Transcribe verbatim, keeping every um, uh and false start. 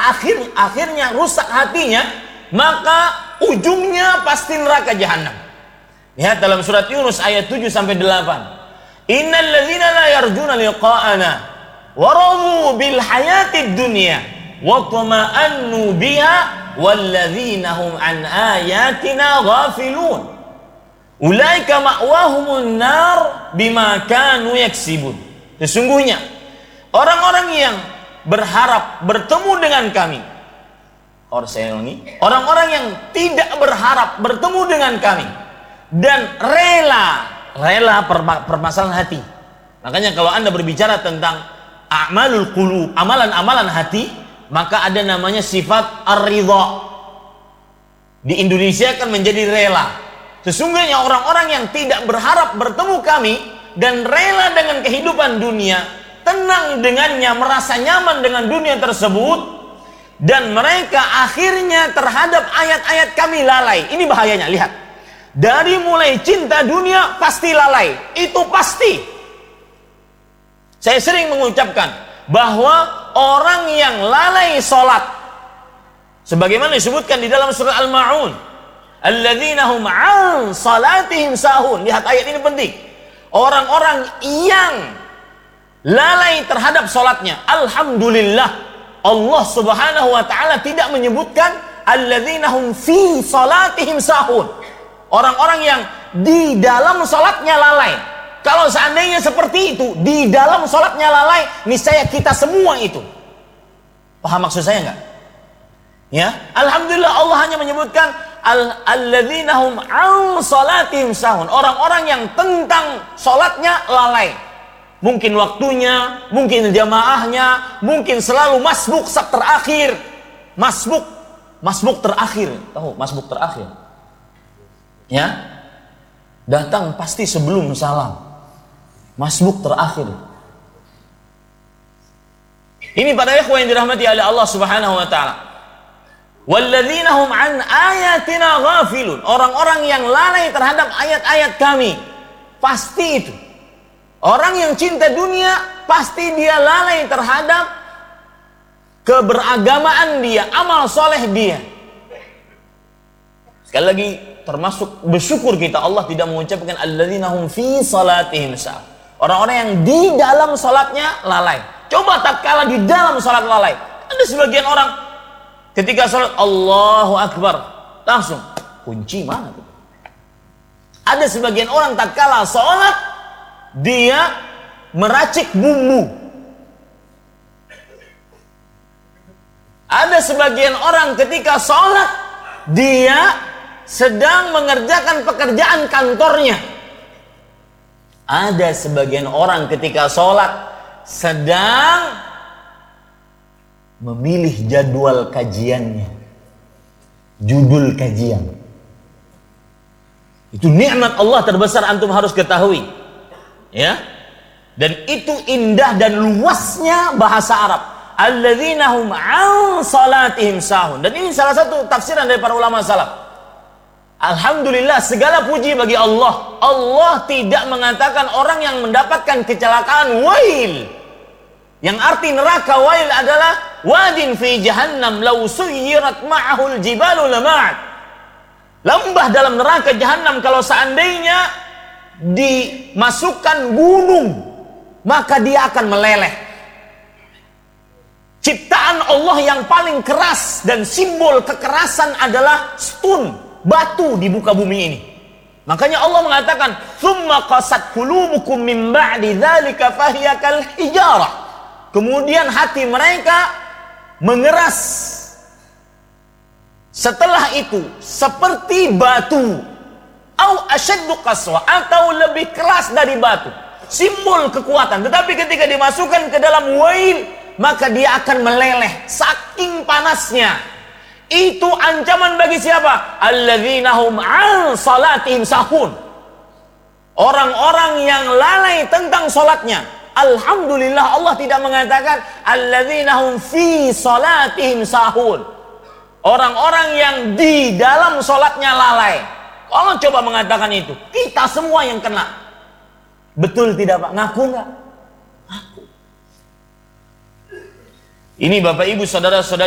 akhir akhirnya rusak hatinya, maka ujungnya pasti neraka jahanam. Lihat dalam surat Yunus ayat tujuh sampai delapan. Innal ladzina la yarjuna liqa'ana wa radu bil hayatid dunya wa tama'annu biha wal ladzina hum an ayatina ghafilun. Ulaika ma'wahumun nar bima kanu yaksibun. Sesungguhnya orang-orang yang berharap bertemu dengan kami, orang-orang yang tidak berharap bertemu dengan kami dan rela rela permasalahan hati. Makanya kalau Anda berbicara tentang a'malul qulub, amalan-amalan hati, maka ada namanya sifat ar-ridha. Di Indonesia kan menjadi rela. Sesungguhnya orang-orang yang tidak berharap bertemu kami dan rela dengan kehidupan dunia, tenang dengannya, merasa nyaman dengan dunia tersebut, dan mereka akhirnya terhadap ayat-ayat kami lalai. Ini bahayanya, lihat. Dari mulai cinta dunia pasti lalai, itu pasti. Saya sering mengucapkan bahwa orang yang lalai sholat, sebagaimana disebutkan di dalam surah Al-Ma'un, alladzina hum 'an salatihim sahun. Lihat ayat ini penting. Orang-orang yang lalai terhadap sholatnya, alhamdulillah Allah subhanahu wa ta'ala tidak menyebutkan alladzina hum fi salatihim sahun, orang-orang yang di dalam sholatnya lalai. Kalau seandainya seperti itu, di dalam sholatnya lalai, niscaya kita semua itu. Paham maksud saya enggak? Ya, alhamdulillah Allah hanya menyebutkan alladzina hum 'an salatihim sahun, orang-orang yang tentang sholatnya lalai. Mungkin waktunya, mungkin jamaahnya, mungkin selalu masbuk sak terakhir. Masbuk, masbuk terakhir. Tahu masbuk terakhir? Ya, datang pasti sebelum salam. Masbuk terakhir. Ini para ikhwan yang dirahmati oleh Allah Subhanahu wa taala. Walladzina hum an ayatina ghafilun, orang-orang yang lalai terhadap ayat-ayat kami. Pasti itu. Orang yang cinta dunia pasti dia lalai terhadap keberagamaan dia, amal soleh dia. Sekali lagi, termasuk bersyukur kita Allah tidak mengucapkan alladzina hum fi salatihim sahun, orang-orang yang di dalam salatnya lalai. Coba tatkala di dalam salat lalai, ada sebagian orang ketika salat Allahu Akbar langsung kunci mana tuh? Ada sebagian orang tatkala salat dia meracik bumbu. Ada sebagian orang ketika sholat dia sedang mengerjakan pekerjaan kantornya. Ada sebagian orang ketika sholat sedang memilih jadwal kajiannya, judul kajian. Itu nikmat Allah terbesar, antum harus ketahui. Ya, dan itu indah dan luasnya bahasa Arab. Alladzina hum 'an salatihim sahun. Dan ini salah satu tafsiran dari para ulama salaf. Alhamdulillah, segala puji bagi Allah. Allah tidak mengatakan orang yang mendapatkan kecelakaan wail. Yang arti neraka wail adalah wadin fi jahannam law suyirat ma'ahul jibalu lama'at. Lembah dalam neraka jahannam, kalau seandainya dimasukkan gunung, maka dia akan meleleh. Ciptaan Allah yang paling keras dan simbol kekerasan adalah stun, batu di muka bumi ini. Makanya Allah mengatakan, "Tsumma qasat qulubukum min ba'di dzalika fahiya kal hijarah." Kemudian hati mereka mengeras setelah itu seperti batu. Au asyaddu qaswa, atau lebih keras dari batu. Simbol kekuatan. Tetapi ketika dimasukkan ke dalam wail, maka dia akan meleleh saking panasnya. Itu ancaman bagi siapa? Alladzina hum 'an salatihim sahun, orang-orang yang lalai tentang salatnya. Alhamdulillah Allah tidak mengatakan alladzina hum fi salatihim sahun, orang-orang yang di dalam salatnya lalai. Allah coba mengatakan itu, kita semua yang kena. Betul tidak Pak? Ngaku nggak? Ngaku. Ini Bapak Ibu saudara-saudari